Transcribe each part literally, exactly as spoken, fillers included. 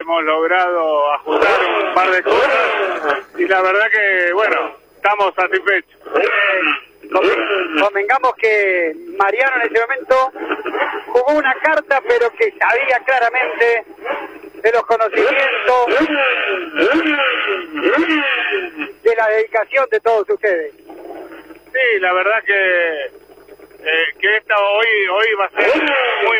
hemos logrado ajustar un par de cosas y la verdad que, bueno, estamos satisfechos. Convengamos que Mariano en ese momento jugó una carta, pero que sabía claramente de los conocimientos, de la dedicación de todos ustedes. Sí, la verdad que eh, que esta hoy hoy va a ser muy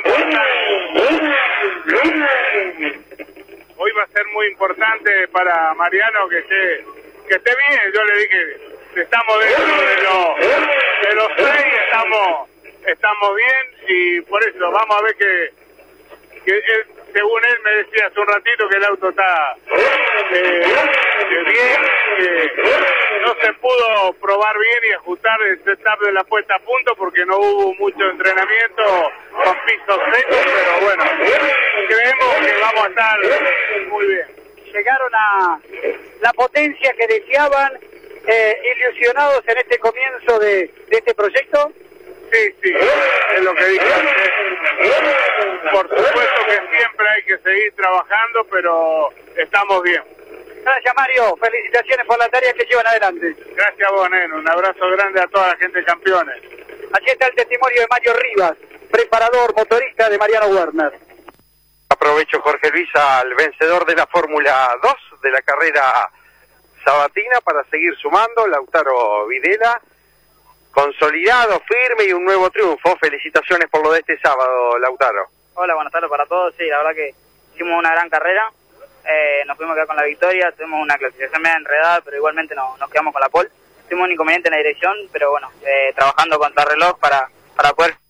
importante. Hoy va a ser muy importante para Mariano que esté que esté bien. Yo le dije, estamos dentro de los de los seis, estamos estamos bien y por eso vamos a ver que que él, según él me decía hace un ratito que el auto está eh, bien, que no se pudo probar bien y ajustar el setup de la puesta a punto porque no hubo mucho entrenamiento con pisos secos, pero bueno, creemos que vamos a estar muy bien. Llegaron a la potencia que deseaban, eh, ilusionados en este comienzo de, de este proyecto. Sí, sí, es lo que dije antes. Por supuesto que siempre hay que seguir trabajando, pero estamos bien. Gracias, Mario. Felicitaciones por la tarea que llevan adelante. Gracias a vos, Neno. Un abrazo grande a toda la gente de Campeones. Aquí está el testimonio de Mario Rivas, preparador motorista de Mariano Werner. Aprovecho, Jorge Luis, al vencedor de la Fórmula dos de la carrera sabatina para seguir sumando, Lautaro Videla. Consolidado, firme y un nuevo triunfo. Felicitaciones por lo de este sábado, Lautaro. Hola, buenas tardes para todos. Sí, la verdad que hicimos una gran carrera. Eh, nos fuimos a quedar con la victoria. Tuvimos una clasificación media enredada, pero igualmente no, nos quedamos con la pole. Tuvimos un inconveniente en la dirección, pero bueno, eh, trabajando contra reloj para, para poder